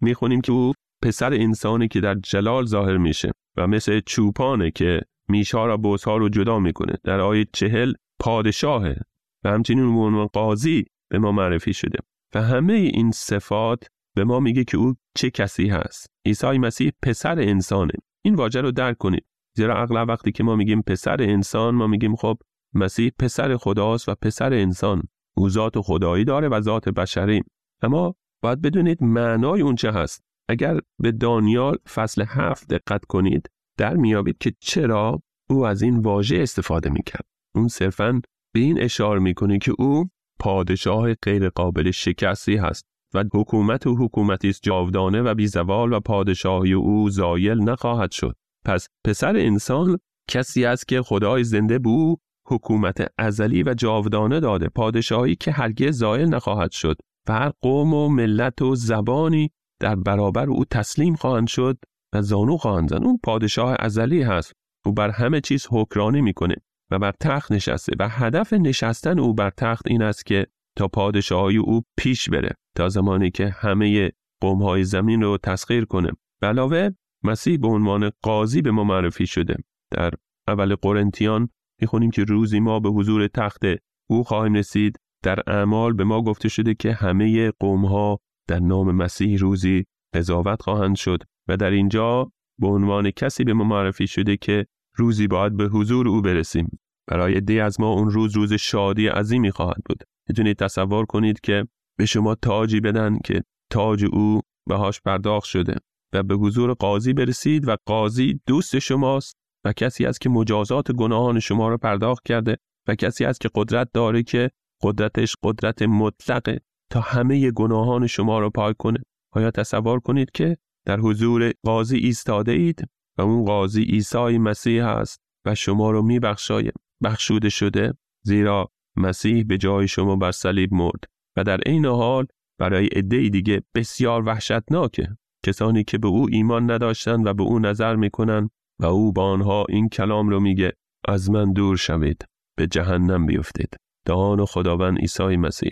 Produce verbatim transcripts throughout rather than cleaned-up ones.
میخونیم که او پسر انسانی که در جلال ظاهر میشه و مثل چوپانه که میشها را بزها رو جدا میکنه. در آیه چهل پادشاهه و همچنین عنوان قاضی به ما معرفی شده و همه این صفات به ما میگه که او چه کسی هست. عیسی مسیح پسر انسانه. این واژه رو درک کنید، زیرا اغلب وقتی که ما میگیم پسر انسان ما میگیم خب مسیح پسر خداست و پسر انسان. او ذات خدایی داره و ذات بشری. اما باید بدونید معنای اون چه هست. اگر به دانیال فصل هفت دقت کنید در میابید که چرا او از این واژه استفاده میکرد. اون صرفاً به این اشاره میکنه که او پادشاه غیر قابل شکستی هست و حکومت و حکومتی است جاودانه و بی زوال و پادشاهی او زایل نخواهد شد. پس پسر انسان کسی است که خدای زنده به او حکومت ازلی و جاودانه داده، پادشاهی که هرگز زایل نخواهد شد و هر قوم و ملت و زبانی در برابر او تسلیم خواهند شد و زانو خواهند زد. اون پادشاه ازلی هست. او بر همه چیز حکمرانی میکنه و بر تخت نشسته و هدف نشستن او بر تخت این است که تا پادشاهی او پیش بره تا زمانی که همه قوم‌های زمین رو تسخیر کنه. به علاوه مسیح به عنوان قاضی به ما معرفی شده. در اول قرنتیان میخونیم که روزی ما به حضور تخت او خواهیم رسید. در اعمال به ما گفته شده که همه قوم‌ها در نام مسیح روزی قضاوت خواهند شد و در اینجا به عنوان کسی به ما معرفی شده که روزی باید به حضور او برسیم. برای عده‌ای از ما اون روز روز شادی عظیمی خواهد بود. میتونید تصور کنید که به شما تاجی بدن که تاج او بهاش پرداخت شده و به حضور قاضی برسید و قاضی دوست شماست و کسی است که مجازات گناهان شما رو پرداخت کرده و کسی است که قدرت داره که قدرتش قدرت مطلقه تا همه گناهان شما رو پاک کنه. آیا تصور کنید که در حضور قاضی ایستاده اید و اون قاضی عیسی مسیح هست و شما رو میبخشاید. بخشوده شده زیرا مسیح به جای شما بر صلیب مرد و در این حال برای عده‌ای دیگه بسیار وحشتناکه. کسانی که به او ایمان نداشتن و به او نظر میکنن و او با آنها این کلام رو میگه از من دور شوید، به جهنم بیفتید. دهان خداوند عیسی مسیح.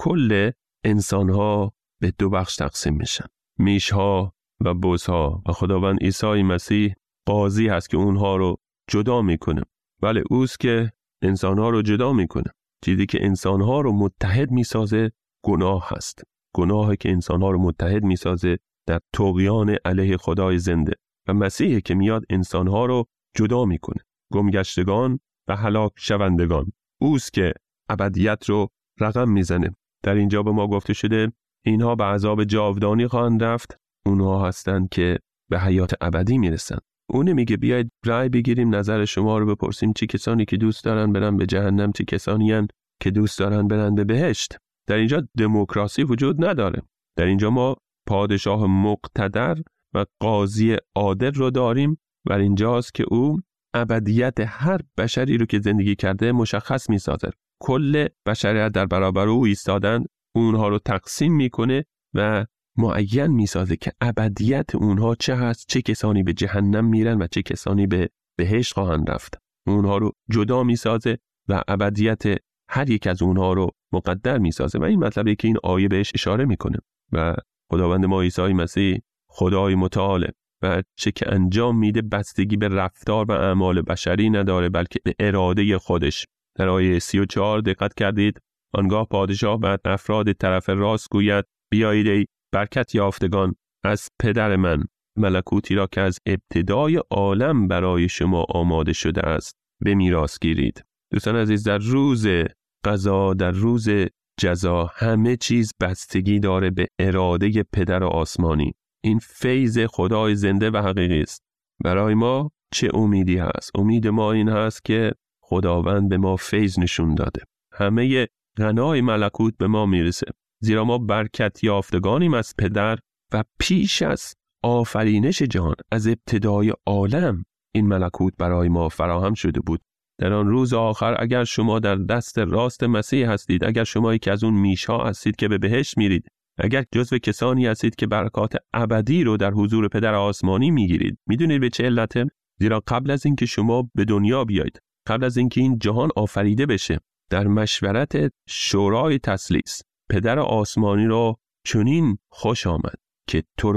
کل انسانها به دو بخش تقسیم میشن، میشها و بزها، و خداوند عیسی مسیح قاضی هست که اونها رو جدا میکنه. ولی اوست که انسانها رو جدا میکنه. چیزی که انسانها رو متحد میسازه گناه هست. گناهی که انسانها رو متحد میسازه در طغیان علیه خدای زنده و مسیحی که میاد انسانها رو جدا میکنه. گمگشتگان و هلاک شوندگان. اوست که ابدیت رو رقم میزنه. در اینجا به ما گفته شده اینها به عذاب جاودانی خواهند رفت. اونها هستند که به حیات ابدی میرسن. اون میگه بیاید رأی بگیریم، نظر شما رو بپرسیم چه کسانی که دوست دارن برن به جهنم، چه کسانی هستند که دوست دارن برن به بهشت. در اینجا دموکراسی وجود نداره. در اینجا ما پادشاه مقتدر و قاضی عادل رو داریم و اینجاست که او ابدیت هر بشری رو که زندگی کرده مشخص میسازه. کل بشریت در برابر او ایستادن، اونها رو تقسیم میکنه و معین میسازه که ابدیت اونها چه هست، چه کسانی به جهنم میرن و چه کسانی به بهشت خواهند رفت. اونها رو جدا میسازه و ابدیت هر یک از اونها رو مقدر میسازه و این مطلبی که این آیه بهش اشاره میکنه. و خداوند ما عیسی مسیح خدای متعاله و چه که انجام میده بستگی به رفتار و اعمال بشری نداره، بلکه به اراده خودش. در آیه سی و چهار دقت کردید، آنگاه پادشاه به افراد طرف راست گوید بیایید ای برکت یافتگان از پدر من، ملکوتی را که از ابتدای عالم برای شما آماده شده است به میراث گیرید. دوستان عزیز، در روز قضا، در روز جزا، همه چیز بستگی داره به اراده پدر آسمانی. این فیض خدای زنده و حقیقی است. برای ما چه امیدی هست؟ امید ما این هست که خداوند به ما فیض نشون داده. همه غنای ملکوت به ما میرسه، زیرا ما برکت یافتگانیم از پدر و پیش از آفرینش جهان، از ابتدای عالم این ملکوت برای ما فراهم شده بود. در آن روز آخر اگر شما در دست راست مسیح هستید، اگر شما یکی از اون میشها هستید که به بهشت میرید، اگر جزو کسانی هستید که برکات ابدی رو در حضور پدر آسمانی میگیرید، میدونید به چه علته؟ زیرا قبل از اینکه شما به دنیا بیایید، قبل از اینکه این جهان آفریده بشه، در مشورت شورای تثلیث پدر آسمانی را چنین خوش آمد که تو